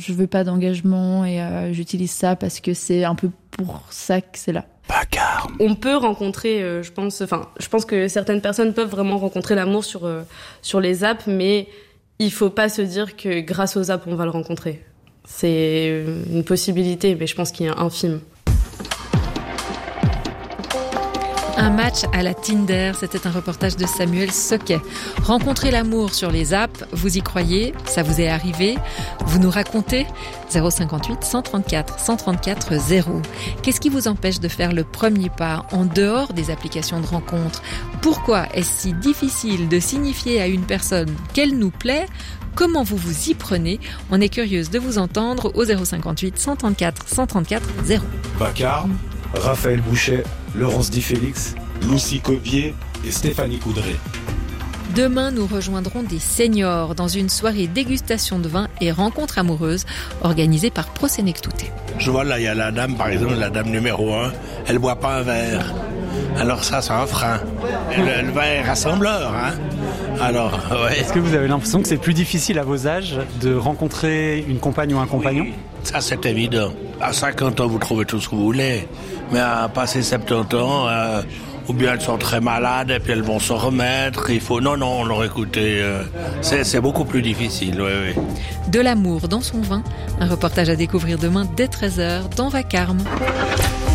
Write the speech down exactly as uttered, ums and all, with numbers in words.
je veux pas d'engagement et euh, j'utilise ça parce que c'est un peu pour ça que c'est là. Vacarme. On peut rencontrer, euh, je pense, enfin, je pense que certaines personnes peuvent vraiment rencontrer l'amour sur euh, sur les apps, mais il faut pas se dire que grâce aux apps on va le rencontrer. C'est une possibilité, mais je pense qu'il est infime. Un match à la Tinder, c'était un reportage de Samuel Soquet. Rencontrer l'amour sur les apps, vous y croyez? Ça vous est arrivé? Vous nous racontez? zéro cinquante-huit cent trente-quatre cent trente-quatre zéro. Qu'est-ce qui vous empêche de faire le premier pas en dehors des applications de rencontres? Pourquoi est-ce si difficile de signifier à une personne qu'elle nous plaît? Comment vous vous y prenez? On est curieuse de vous entendre au zéro cinquante-huit cent trente-quatre cent trente-quatre zéro. Vacarme, Raphaël Bouchet, Laurence Di Félix, Lucie Cobier et Stéphanie Coudray. Demain, nous rejoindrons des seniors dans une soirée dégustation de vin et rencontre amoureuse organisée par Prosenectute. Je vois là, il y a la dame, par exemple, la dame numéro un, elle boit pas un verre. Alors ça, c'est un frein. Le, le vin est rassembleur, hein. Alors, ouais. Est-ce que vous avez l'impression que c'est plus difficile à vos âges de rencontrer une compagne ou un compagnon? Oui, ça, c'est évident. À cinquante ans, vous trouvez tout ce que vous voulez. Mais à passer soixante-dix ans, euh, ou bien elles sont très malades et puis elles vont se remettre. Il faut... Non, non, non, écoutez, euh, c'est, c'est beaucoup plus difficile, oui, oui. De l'amour dans son vin, un reportage à découvrir demain dès treize heures dans Vacarme.